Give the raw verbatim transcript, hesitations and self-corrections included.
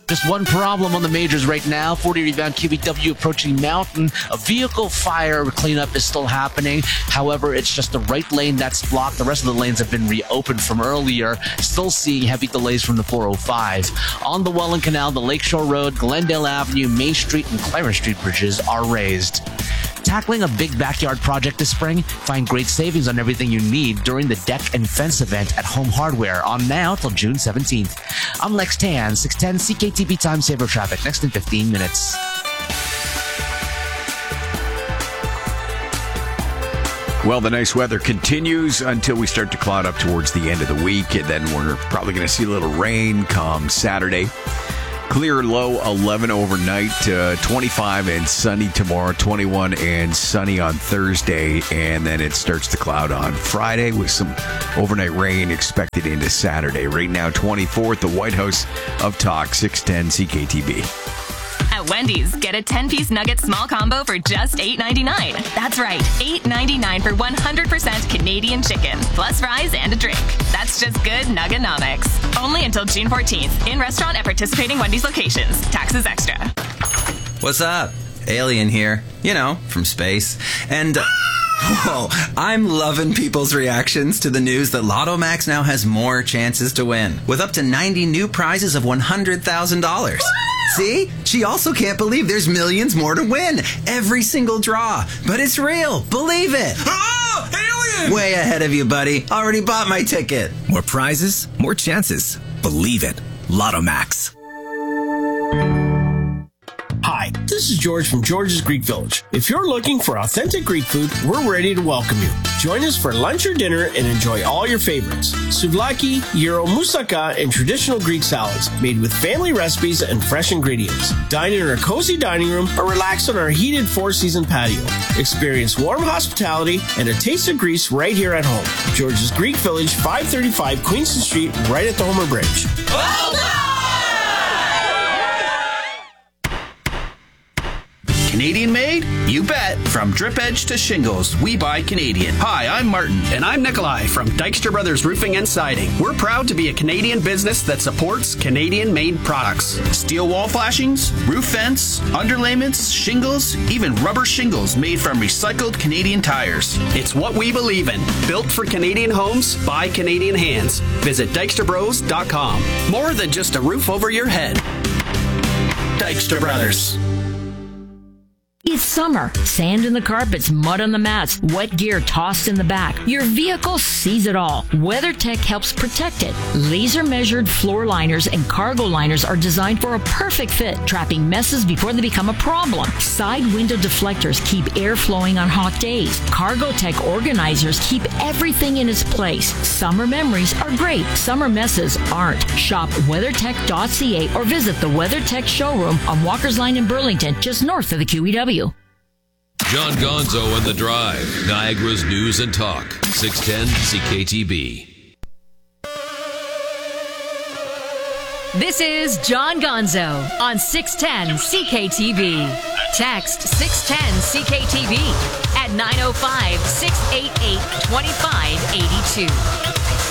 Just one problem on the majors right now. forty rebound Q B W approaching Mountain. A vehicle fire cleanup is still happening. However, it's just the right lane that's blocked. The rest of the lanes have been reopened from earlier. Still seeing heavy delays from the four oh five. On the Welland Canal, the Lakeshore Road, Glendale Avenue, Main Street, and Clarence Street bridges are raised. Tackling a big backyard project this spring? Find great savings on everything you need during the Deck and Fence event at Home Hardware on now till June seventeenth. I'm Lex Tan, six ten C K T V Time Saver Traffic. Next in fifteen minutes. Well, the nice weather continues until we start to cloud up towards the end of the week, and then we're probably going to see a little rain come Saturday. Clear low eleven overnight, uh, twenty-five and sunny tomorrow, twenty-one and sunny on Thursday, and then it starts to cloud on Friday with some overnight rain expected into Saturday. Right now, twenty-four at the White House of Talk, six ten C K T V. At Wendy's, get a ten-piece nugget small combo for just eight ninety-nine. That's right, eight ninety-nine for one hundred percent Canadian chicken, plus fries and a drink. That's just good Nuggenomics. Only until June fourteenth. In restaurant at participating Wendy's locations. Taxes extra. What's up? Alien here. You know, from space. And... Uh, whoa, I'm loving people's reactions to the news that Lotto Max now has more chances to win, with up to ninety new prizes of one hundred thousand dollars. See? She also can't believe there's millions more to win. Every single draw. But it's real. Believe it. Oh, alien! Way ahead of you, buddy. Already bought my ticket. More prizes, more chances. Believe it. Lotto Max. Hi, this is George from George's Greek Village. If you're looking for authentic Greek food, we're ready to welcome you. Join us for lunch or dinner and enjoy all your favorites. Souvlaki, gyro, moussaka, and traditional Greek salads made with family recipes and fresh ingredients. Dine in our cozy dining room or relax on our heated four-season patio. Experience warm hospitality and a taste of Greece right here at home. George's Greek Village, five thirty-five Queenston Street, right at the Homer Bridge. Well done! Canadian made? You bet. From drip edge to shingles, we buy Canadian. Hi, I'm Martin. And I'm Nikolai from Dykstra Brothers Roofing and Siding. We're proud to be a Canadian business that supports Canadian-made products. Steel wall flashings, roof vents, underlayments, shingles, even rubber shingles made from recycled Canadian tires. It's what we believe in. Built for Canadian homes by Canadian hands. Visit dykstra bros dot com. More than just a roof over your head. Dykstra Brothers. It's summer. Sand in the carpets, mud on the mats, wet gear tossed in the back. Your vehicle sees it all. WeatherTech helps protect it. Laser-measured floor liners and cargo liners are designed for a perfect fit, trapping messes before they become a problem. Side window deflectors keep air flowing on hot days. CargoTech organizers keep everything in its place. Summer memories are great. Summer messes aren't. Shop weathertech dot c a or visit the WeatherTech showroom on Walker's Line in Burlington, just north of the Q E W. John Gonzo and The Drive, Niagara's News and Talk, six ten C K T B. This is John Gonzo on six ten C K T B. Text six ten C K T B at nine oh five, six eight eight, two five eight two.